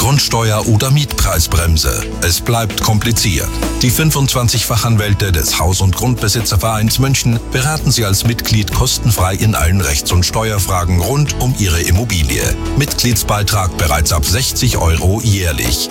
Grundsteuer oder Mietpreisbremse. Es bleibt kompliziert. Die 25 Fachanwälte des Haus- und Grundbesitzervereins München beraten Sie als Mitglied kostenfrei in allen Rechts- und Steuerfragen rund um Ihre Immobilie. Mitgliedsbeitrag bereits ab 60 € jährlich.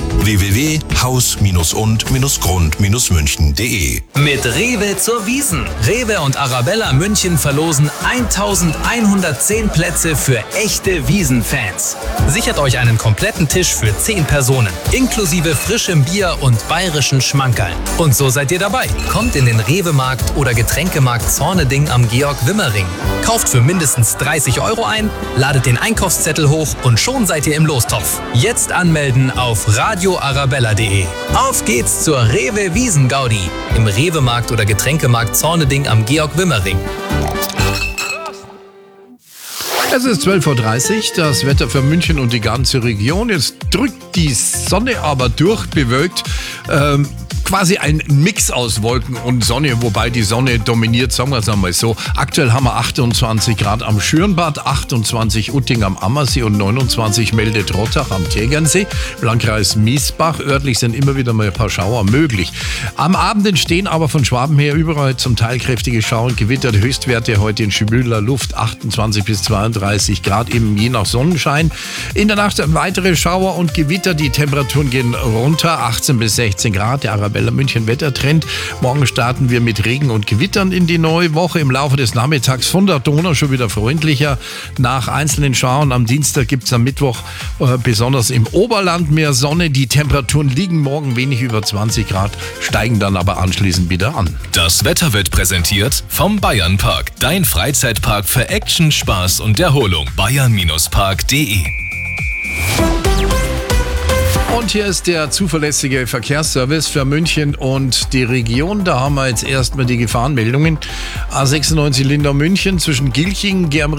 www.haus-und-grund-münchen.de. Mit Rewe zur Wiesn. Rewe und Arabella München verlosen 1110 Plätze für echte Wiesn-Fans. Sichert euch einen kompletten Tisch für 10 Personen, inklusive frischem Bier und bayerischen Schmankerl. Und so seid ihr dabei. Kommt in den Rewe-Markt oder Getränkemarkt Zorneding am Georg-Wimmer-Ring. Kauft für mindestens 30 € ein, ladet den Einkaufszettel hoch und schon seid ihr im Lostopf. Jetzt anmelden auf radioarabella.de. Auf geht's zur Rewe Wiesn-Gaudi im Rewe-Markt oder Getränkemarkt Zorneding am Georg-Wimmer-Ring. Es ist 12:30 Uhr, das Wetter für München und die ganze Region. Jetzt drückt die Sonne aber durch, bewölkt. Quasi ein Mix aus Wolken und Sonne, wobei die Sonne dominiert, sagen wir es einmal so. Aktuell haben wir 28 Grad am Schürnbad, 28 Utting am Ammersee und 29 meldet Rottach am Tegernsee. Landkreis Miesbach, örtlich sind immer wieder mal ein paar Schauer möglich. Am Abend entstehen aber von Schwaben her überall zum Teil kräftige Schauer und Gewitter. Höchstwerte heute in Schwüler Luft 28 bis 32 Grad, eben je nach Sonnenschein. In der Nacht weitere Schauer und Gewitter, die Temperaturen gehen runter, 18 bis 16 Grad. Der Arabella München Wettertrend. Morgen starten wir mit Regen und Gewittern in die neue Woche. Im Laufe des Nachmittags von der Donau schon wieder freundlicher. Nach einzelnen Schauern am Dienstag gibt es am Mittwoch besonders im Oberland mehr Sonne. Die Temperaturen liegen morgen wenig über 20 Grad, steigen dann aber anschließend wieder an. Das Wetter wird präsentiert vom Bayernpark. Dein Freizeitpark für Action, Spaß und Erholung. bayern-park.de. Und hier ist der zuverlässige Verkehrsservice für München und die Region. Da haben wir jetzt erstmal die Gefahrenmeldungen. A96 Lindau München zwischen Gilching,